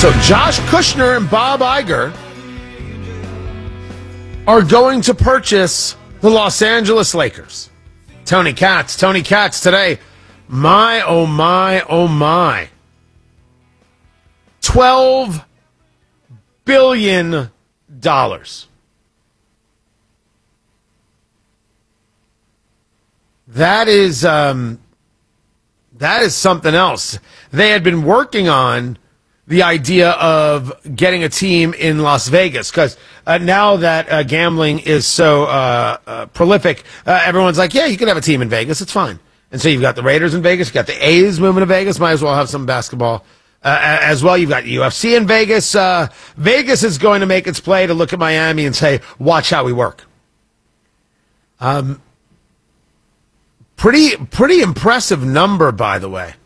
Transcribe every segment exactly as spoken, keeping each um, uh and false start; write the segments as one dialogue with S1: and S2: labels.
S1: So Josh Kushner and Bob Iger are going to purchase the Los Angeles Lakers. Tony Katz. Tony Katz today. My, oh my, oh my. twelve billion dollars. That is, um, that is something else. They had been working on the idea of getting a team in Las Vegas because uh, now that uh, gambling is so uh, uh, prolific, uh, everyone's like, yeah, you can have a team in Vegas. It's fine. And so you've got the Raiders in Vegas. You've got the A's moving to Vegas. Might as well have some basketball uh, as well. You've got U F C in Vegas. Uh, Vegas is going to make its play to look at Miami and say, watch how we work. Um, pretty, pretty impressive number, by the way,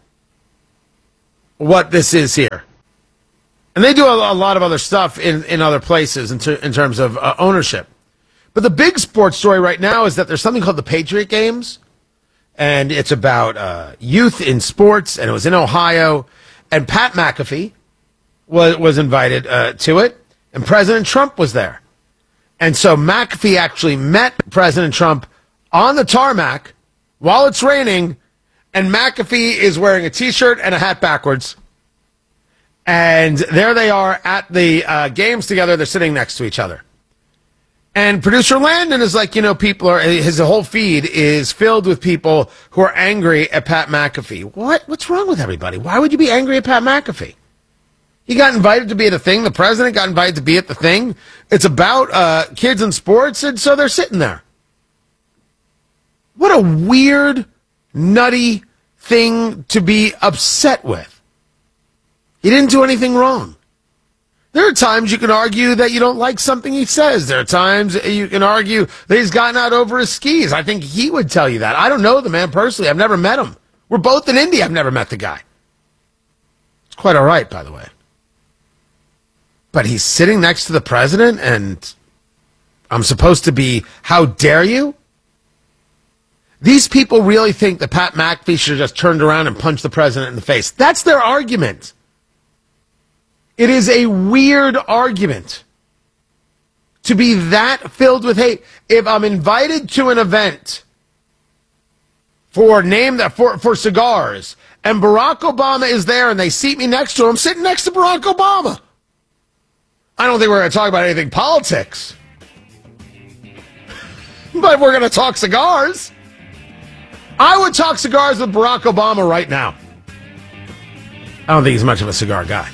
S1: what this is here. And they do a, a lot of other stuff in, in other places in, ter- in terms of uh, ownership. But the big sports story right now is that there's something called the Patriot Games. And it's about uh, youth in sports. And it was in Ohio. And Pat McAfee was, was invited uh, to it. And President Trump was there. And so McAfee actually met President Trump on the tarmac while it's raining. And McAfee is wearing a T-shirt and a hat backwards. And there they are at the uh, games together. They're sitting next to each other. And producer Landon is like, you know, people are, his whole feed is filled with people who are angry at Pat McAfee. What? What's wrong with everybody? Why would you be angry at Pat McAfee? He got invited to be at a thing. The president got invited to be at the thing. It's about uh, kids and sports, and so they're sitting there. What a weird, nutty thing to be upset with. He didn't do anything wrong. There are times you can argue that you don't like something he says. There are times you can argue that he's gotten out over his skis. I think he would tell you that. I don't know the man personally. I've never met him. We're both in India. I've never met the guy. It's quite all right, by the way. But he's sitting next to the president, and I'm supposed to be, how dare you? These people really think that Pat McAfee should have just turned around and punched the president in the face. That's their argument. It is a weird argument to be that filled with hate. If I'm invited to an event for name that for, for cigars, and Barack Obama is there and they seat me next to him, I'm sitting next to Barack Obama. I don't think we're going to talk about anything politics. But we're going to talk cigars. I would talk cigars with Barack Obama right now. I don't think he's much of a cigar guy.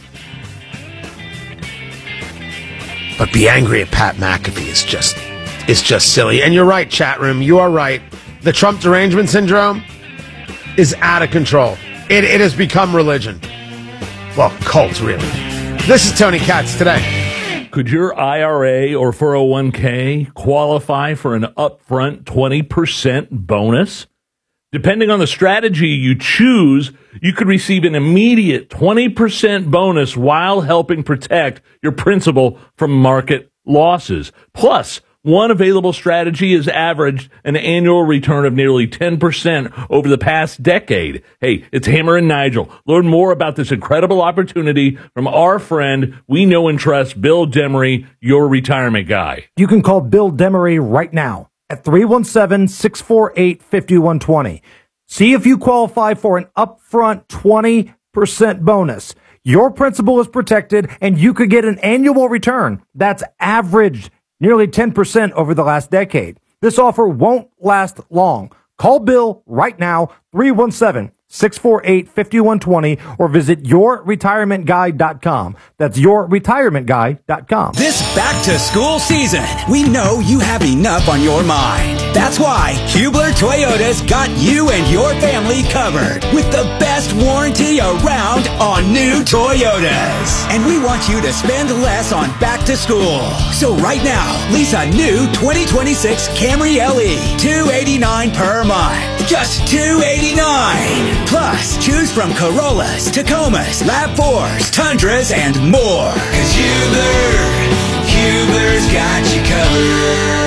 S1: But be angry at Pat McAfee is just is just silly. And you're right, chat room. You are right. The Trump derangement syndrome is out of control. It, it has become religion. Well, cult, really. This is Tony Katz today.
S2: Could your I R A or four oh one k qualify for an upfront twenty percent bonus? Depending on the strategy you choose, you could receive an immediate twenty percent bonus while helping protect your principal from market losses. Plus, one available strategy has averaged an annual return of nearly ten percent over the past decade. Hey, it's Hammer and Nigel. Learn more about this incredible opportunity from our friend we know and trust, Bill Demery, your retirement guy.
S3: You can call Bill Demery right now at three one seven, six four eight, five one two zero. See if you qualify for an upfront twenty percent bonus. Your principal is protected, and you could get an annual return that's averaged nearly ten percent over the last decade. This offer won't last long. Call Bill right now, three one seven, six four eight, five one two zero, or visit your retirement guide dot com. That's your retirement guide dot com.
S4: This back-to-school season, we know you have enough on your mind. That's why Hubler Toyota's got you and your family covered with the best warranty around on new Toyotas. And we want you to spend less on back-to-school. So right now, lease a new twenty twenty-six Camry L E, two hundred eighty-nine dollars per month. Just two hundred eighty-nine dollars. Plus, choose from Corollas, Tacomas, RAV fours, Tundras, and more. Cause Hubler, Hubler's got you covered.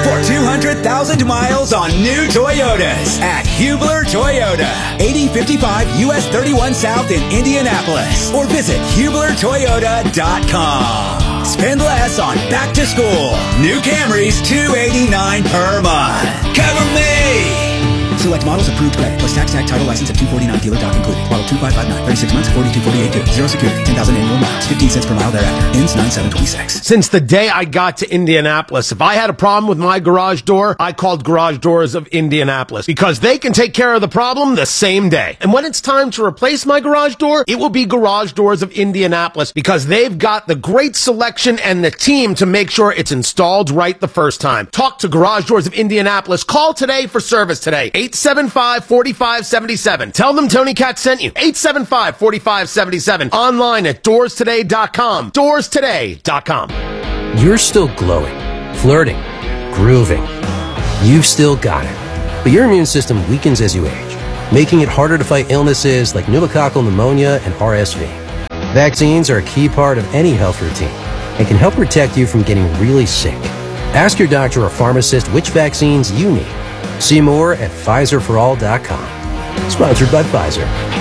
S4: for two hundred thousand miles on new Toyotas at Hubler Toyota. eighty fifty-five U S thirty-one South in Indianapolis. Or visit Hubler Toyota dot com. Spend less on back to school. New Camrys, two hundred eighty-nine dollars per month. Cover me! Select models approved credit plus tax, tag, title, license, and two forty-nine dealer doc included. Model two five five nine, thirty-six months, forty-two forty-eight due. Zero security, ten thousand annual miles, fifteen cents per mile thereafter. Ends nine seven twenty-six.
S1: Since the day I got to Indianapolis, if I had a problem with my garage door, I called Garage Doors of Indianapolis because they can take care of the problem the same day. And when it's time to replace my garage door, it will be Garage Doors of Indianapolis because they've got the great selection and the team to make sure it's installed right the first time. Talk to Garage Doors of Indianapolis. Call today for service today. eight seven five, four five seven seven. Tell them Tony Katz sent you. eight seven five, four five seven seven. Online at doors today dot com. doors today dot com.
S5: You're still glowing, flirting, grooving. You've still got it. But your immune system weakens as you age, making it harder to fight illnesses like pneumococcal pneumonia and R S V. Vaccines are a key part of any health routine and can help protect you from getting really sick. Ask your doctor or pharmacist which vaccines you need. See more at Pfizer for all dot com. Sponsored by Pfizer.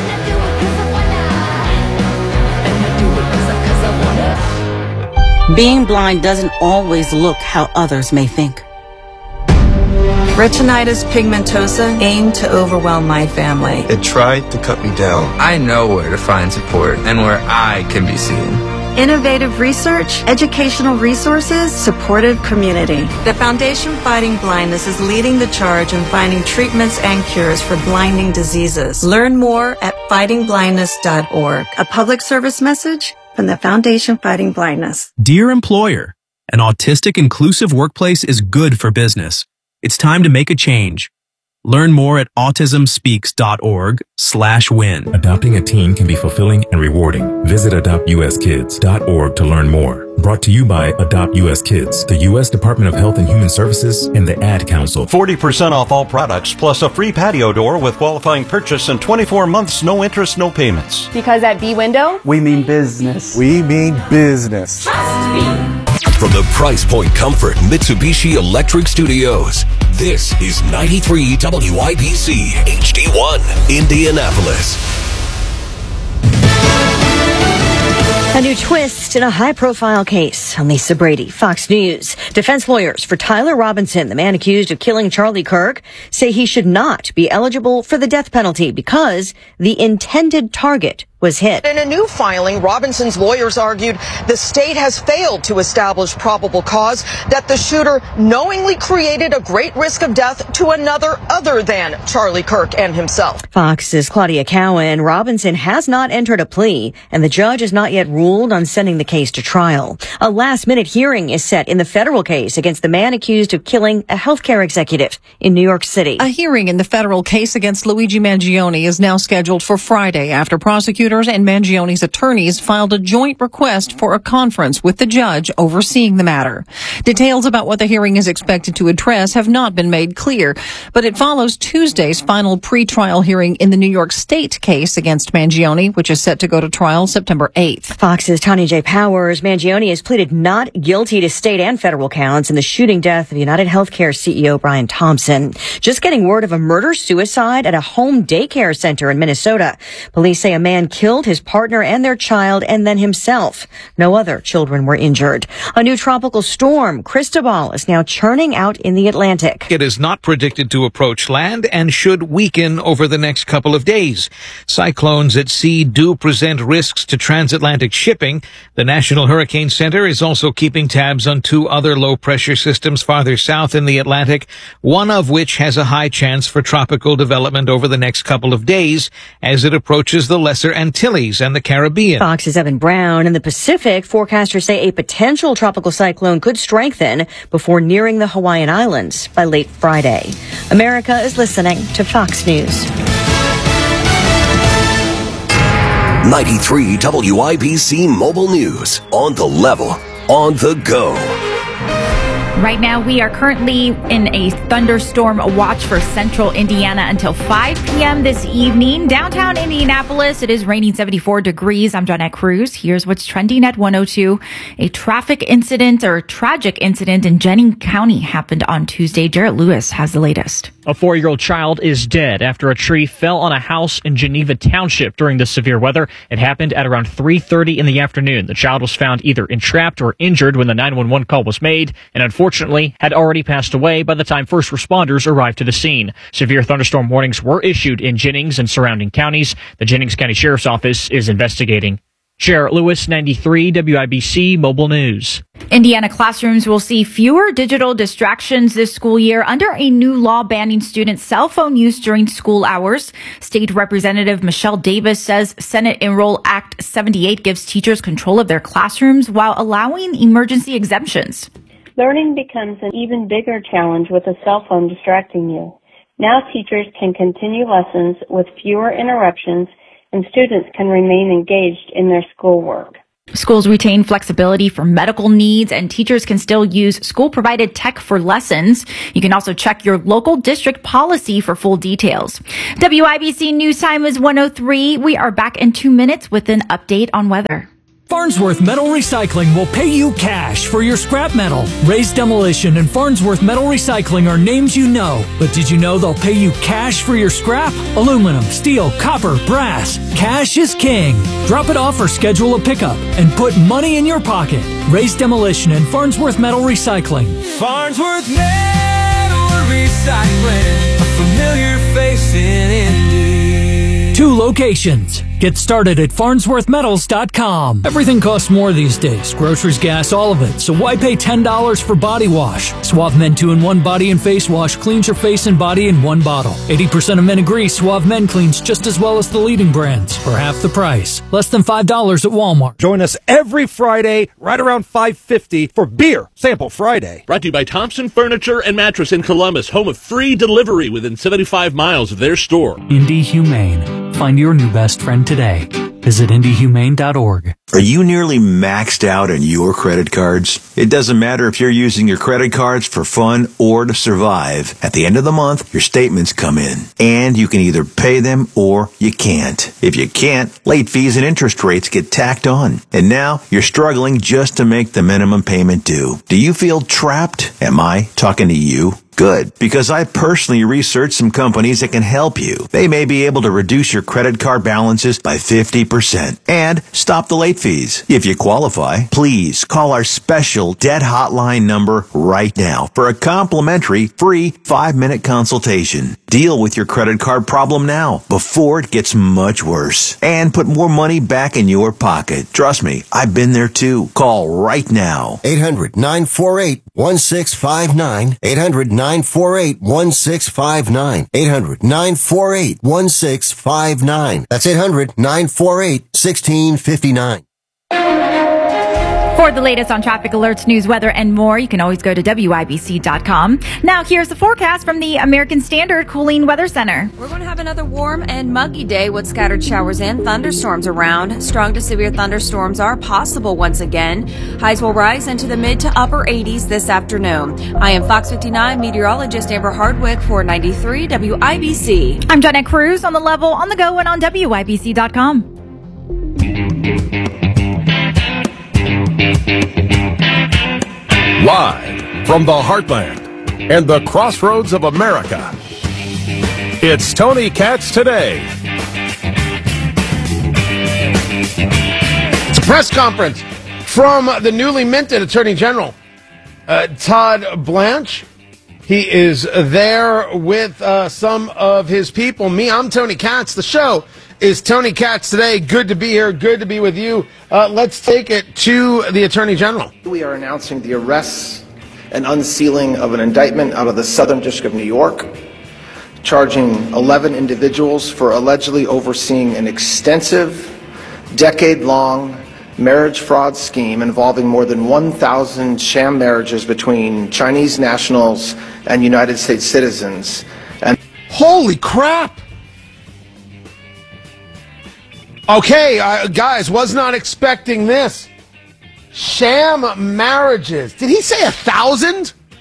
S6: Being blind doesn't always look how others may think.
S7: Retinitis pigmentosa aimed to overwhelm my family.
S8: It tried to cut me down.
S9: I know where to find support and where I can be seen.
S7: Innovative research, educational resources, supportive community. The Foundation Fighting Blindness is leading the charge in finding treatments and cures for blinding diseases. Learn more at fighting blindness dot org. A public service message from the Foundation Fighting Blindness.
S10: Dear employer, an autistic inclusive workplace is good for business. It's time to make a change. Learn more at autism speaks dot org slash win.
S11: Adopting a teen can be fulfilling and rewarding. Visit adopt u s kids dot org to learn more. Brought to you by Adopt U S Kids, the U S Department of Health and Human Services, and the Ad Council.
S12: forty percent off all products, plus a free patio door with qualifying purchase and twenty-four months, no interest, no payments.
S13: Because at B-Window,
S14: we mean business. We mean business.
S13: Trust me.
S15: From the Price Point Comfort Mitsubishi Electric Studios, this is ninety-three W I B C H D one, Indianapolis.
S16: A new twist in a high-profile case. I'm Lisa Brady, Fox News. Defense lawyers for Tyler Robinson, the man accused of killing Charlie Kirk, say he should not be eligible for the death penalty because the intended target was hit.
S17: In a new filing, Robinson's lawyers argued the state has failed to establish probable cause that the shooter knowingly created a great risk of death to another other than Charlie Kirk and himself.
S16: Fox's Claudia Cowan. Robinson has not entered a plea, and the judge has not yet ruled on sending the case to trial. A last-minute hearing is set in the federal case against the man accused of killing a healthcare executive in New York City.
S18: A hearing in the federal case against Luigi Mangione is now scheduled for Friday after prosecutors and Mangione's attorneys filed a joint request for a conference with the judge overseeing the matter. Details about what the hearing is expected to address have not been made clear, but it follows Tuesday's final pretrial hearing in the New York State case against Mangione, which is set to go to trial September eighth.
S16: Fox's Tanya J. Powers. Mangione has pleaded not guilty to state and federal counts in the shooting death of United Healthcare C E O Brian Thompson. Just getting word of a murder-suicide at a home daycare center in Minnesota. Police say a man killed his partner and their child and then himself. No other children were injured. A new tropical storm, Cristobal, is now churning out in the Atlantic.
S19: It is not predicted to approach land and should weaken over the next couple of days. Cyclones at sea do present risks to transatlantic shipping. The National Hurricane Center is also keeping tabs on two other low-pressure systems farther south in the Atlantic, one of which has a high chance for tropical development over the next couple of days as it approaches the Lesser Antilles and the Caribbean.
S16: Fox's Evan Brown. In the Pacific, forecasters say a potential tropical cyclone could strengthen before nearing the Hawaiian Islands by late Friday. America is listening to Fox News.
S15: ninety-three W I B C Mobile News. On the level, on the go.
S20: Right now, we are currently in a thunderstorm watch for central Indiana until five p.m. this evening. Downtown Indianapolis, it is raining seventy-four degrees. I'm Johnette Cruz. Here's what's trending at one oh two. A traffic incident or tragic incident in Jennings County happened on Tuesday. Jarrett Lewis has the latest.
S21: A four-year-old child is dead after a tree fell on a house in Geneva Township during the severe weather. It happened at around three thirty in the afternoon. The child was found either entrapped or injured when the nine one one call was made, and unfortunately had already passed away by the time first responders arrived to the scene. Severe thunderstorm warnings were issued in Jennings and surrounding counties. The Jennings County Sheriff's Office is investigating. Jarrett Lewis, ninety-three W I B C Mobile News.
S20: Indiana classrooms will see fewer digital distractions this school year under a new law banning students' cell phone use during school hours. State Representative Michelle Davis says Senate Enroll Act seventy-eight gives teachers control of their classrooms while allowing emergency exemptions.
S22: Learning becomes an even bigger challenge with a cell phone distracting you. Now teachers can continue lessons with fewer interruptions and students can remain engaged in their schoolwork.
S20: Schools retain flexibility for medical needs and teachers can still use school-provided tech for lessons. You can also check your local district policy for full details. W I B C News Time is one oh three. We are back in two minutes with an update on weather.
S23: Farnsworth Metal Recycling will pay you cash for your scrap metal. Raised Demolition and Farnsworth Metal Recycling are names you know, but did you know they'll pay you cash for your scrap? Aluminum, steel, copper, brass. Cash is king. Drop it off or schedule a pickup and put money in your pocket. Raised Demolition and Farnsworth Metal Recycling.
S24: Farnsworth Metal Recycling, a familiar face in Indy.
S23: Two locations. Get started at farnsworth metals dot com. Everything costs more these days. Groceries, gas, all of it. So why pay ten dollars for body wash? Suave Men two in one Body and Face Wash cleans your face and body in one bottle. eighty percent of men agree Suave Men cleans just as well as the leading brands for half the price. Less than five dollars at Walmart.
S25: Join us every Friday right around five fifty for Beer Sample Friday.
S26: Brought to you by Thompson Furniture and Mattress in Columbus, home of free delivery within seventy-five miles of their store.
S23: Indy Humane. Find your new best friend today. Visit indy humane dot org.
S27: Are you nearly maxed out on your credit cards? It doesn't matter if you're using your credit cards for fun or to survive. At the end of the month, your statements come in, and you can either pay them or you can't. If you can't, late fees and interest rates get tacked on. And now you're struggling just to make the minimum payment due. Do you feel trapped? Am I talking to you? Good, because I personally researched some companies that can help you. They may be able to reduce your credit card balances by fifty percent and stop the late fees. If you qualify, please call our special debt hotline number right now for a complimentary free five-minute consultation. Deal with your credit card problem now before it gets much worse and put more money back in your pocket. Trust me, I've been there too. Call right now.
S28: eight hundred nine four eight one six five nine. eight hundred nine four eight one six five nine. eight hundred nine four eight one six five nine. That's eight hundred nine four eight one six five nine.
S20: For the latest on traffic alerts, news, weather, and more, you can always go to W I B C dot com. Now, here's the forecast from the American Standard Cooling Weather Center.
S29: We're going to have another warm and muggy day with scattered showers and thunderstorms around. Strong to severe thunderstorms are possible once again. Highs will rise into the mid to upper eighties this afternoon. I am Fox fifty-nine meteorologist Amber Hardwick for ninety-three W I B C.
S20: I'm Johnette Cruz on the level, on the go, and on W I B C dot com.
S30: Live from the heartland and the crossroads of America, it's Tony Katz Today.
S1: It's a press conference from the newly minted Attorney General, uh, Todd Blanche. He is there with uh, some of his people. Me, I'm Tony Katz. The show is Tony Katz Today. Good to be here. Good to be with you. Uh, let's take it to the Attorney General.
S31: We are announcing the arrests and unsealing of an indictment out of the Southern District of New York, charging eleven individuals for allegedly overseeing an extensive, decade-long marriage fraud scheme involving more than one thousand sham marriages between Chinese nationals and United States citizens. And
S1: holy crap! Okay, uh, guys, was not expecting this. Sham marriages. Did he say a thousand?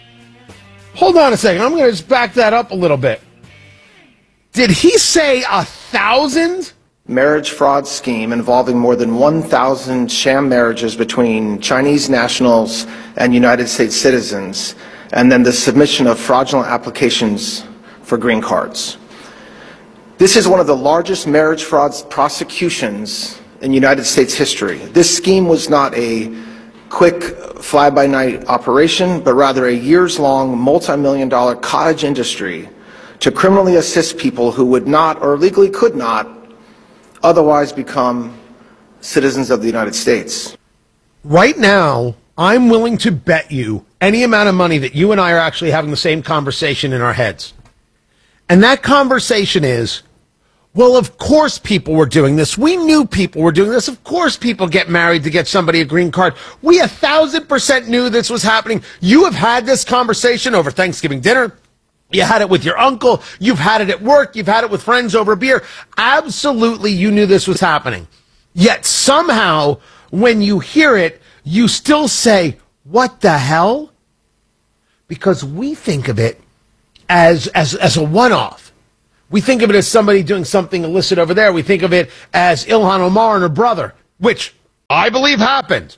S1: Hold on a second. I'm going to just back that up a little bit. Did he say a thousand?
S31: Marriage fraud scheme involving more than one thousand sham marriages between Chinese nationals and United States citizens, and then the submission of fraudulent applications for green cards. This is one of the largest marriage fraud prosecutions in United States history. This scheme was not a quick fly-by-night operation, but rather a years-long, multi-million dollar cottage industry to criminally assist people who would not or legally could not otherwise become citizens of the United States.
S1: Right now, I'm willing to bet you any amount of money that you and I are actually having the same conversation in our heads. And that conversation is, well, of course people were doing this. We knew people were doing this. Of course people get married to get somebody a green card. We a thousand percent knew this was happening. You have had this conversation over Thanksgiving dinner. You had it with your uncle. You've had it at work. You've had it with friends over beer. Absolutely, you knew this was happening. Yet somehow, when you hear it, you still say, what the hell? Because we think of it as, as, as a one-off. We think of it as somebody doing something illicit over there. We think of it as Ilhan Omar and her brother, which I believe happened.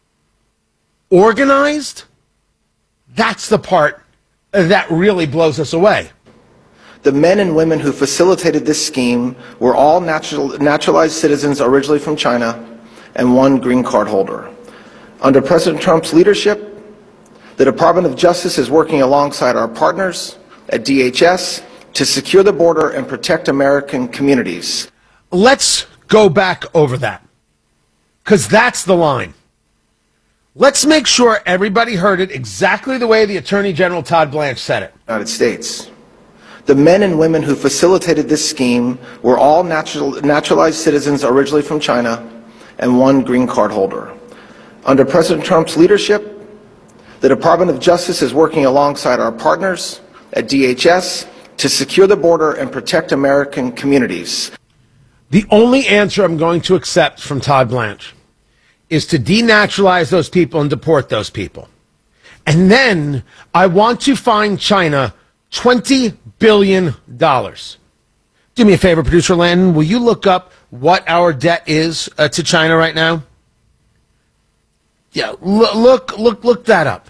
S1: Organized? That's the part that really blows us away.
S31: The men and women who facilitated this scheme were all natural, naturalized citizens originally from China and one green card holder. Under President Trump's leadership, the Department of Justice is working alongside our partners at D H S to secure the border and protect American communities.
S1: Let's go back over that, because that's the line. Let's make sure everybody heard it exactly the way the Attorney General Todd Blanche said it.
S31: United States. The men and women who facilitated this scheme were all natural, naturalized citizens originally from China and one green card holder. Under President Trump's leadership, the Department of Justice is working alongside our partners at D H S to secure the border and protect American communities.
S1: The only answer I'm going to accept from Todd Blanche is to denaturalize those people and deport those people. And then I want to fine China twenty billion dollars. Do me a favor, Producer Landon, will you look up what our debt is uh, to China right now? Yeah, look, look, look, look that up.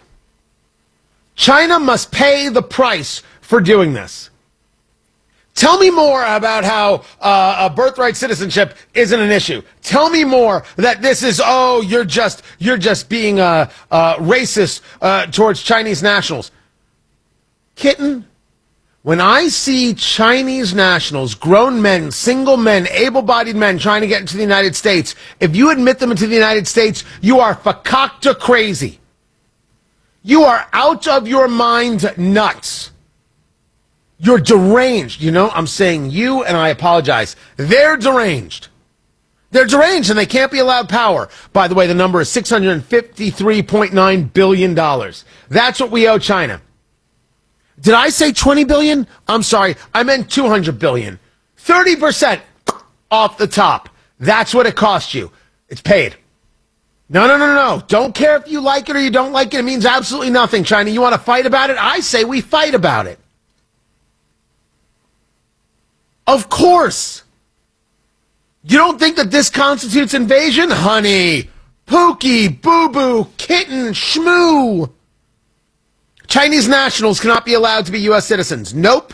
S1: China must pay the price for doing this. Tell me more about how uh, a birthright citizenship isn't an issue. Tell me more that this is, oh, you're just you're just being uh, uh, racist uh, towards Chinese nationals. Kitten, when I see Chinese nationals, grown men, single men, able-bodied men trying to get into the United States, if you admit them into the United States, you are fakakta crazy. You are out of your mind nuts. You're deranged. You know, I'm saying you, and I apologize. They're deranged. They're deranged, and they can't be allowed power. By the way, the number is six hundred fifty-three point nine billion dollars. That's what we owe China. Did I say twenty billion dollars? I'm sorry. I meant two hundred billion dollars. thirty percent off the top. That's what it cost you. It's paid. No, no, no, no. Don't care if you like it or you don't like it. It means absolutely nothing, China. You want to fight about it? I say we fight about it. Of course. You don't think that this constitutes invasion? Honey, Pookie, Boo-Boo, Kitten, Shmoo. Chinese nationals cannot be allowed to be U S citizens. Nope.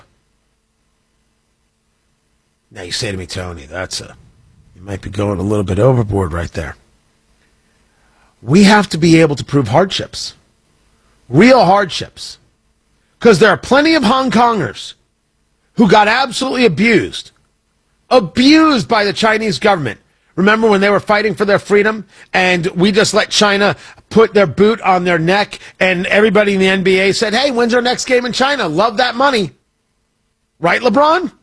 S1: Now you say to me, Tony, that's a, you might be going a little bit overboard right there. We have to be able to prove hardships. Real hardships. Because there are plenty of Hong Kongers who got absolutely abused. Abused by the Chinese government. Remember when they were fighting for their freedom and we just let China put their boot on their neck and everybody in the N B A said, hey, when's our next game in China? Love that money. Right, LeBron? Of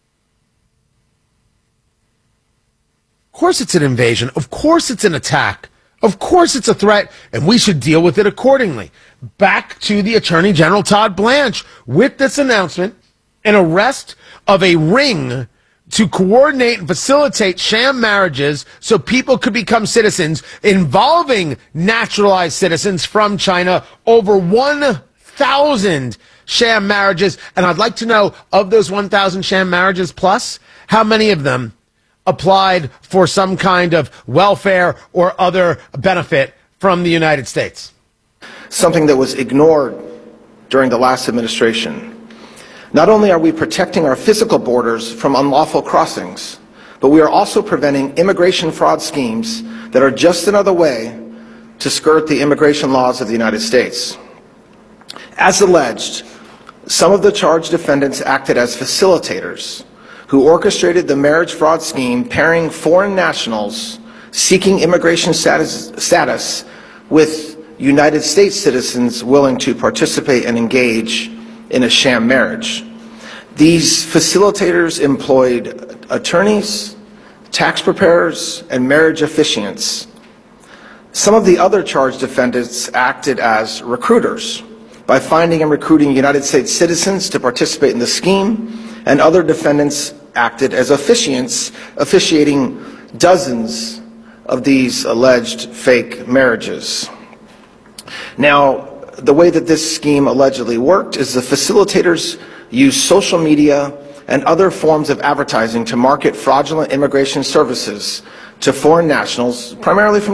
S1: course it's an invasion. Of course it's an attack. Of course it's a threat, and we should deal with it accordingly. Back to the Attorney General Todd Blanche with this announcement, an arrest of a ring to coordinate and facilitate sham marriages so people could become citizens involving naturalized citizens from China. Over one thousand sham marriages, and I'd like to know, of those one thousand sham marriages plus, how many of them applied for some kind of welfare or other benefit from the United States?
S31: Something that was ignored during the last administration. Not only are we protecting our physical borders from unlawful crossings, but we are also preventing immigration fraud schemes that are just another way to skirt the immigration laws of the United States. As alleged, some of the charged defendants acted as facilitators who orchestrated the marriage fraud scheme, pairing foreign nationals seeking immigration status, status with United States citizens willing to participate and engage in a sham marriage. These facilitators employed attorneys, tax preparers, and marriage officiants. Some of the other charged defendants acted as recruiters by finding and recruiting United States citizens to participate in the scheme, and other defendants acted as officiants, officiating dozens of these alleged fake marriages. Now, the way that this scheme allegedly worked is the facilitators used social media and other forms of advertising to market fraudulent immigration services to foreign nationals, primarily from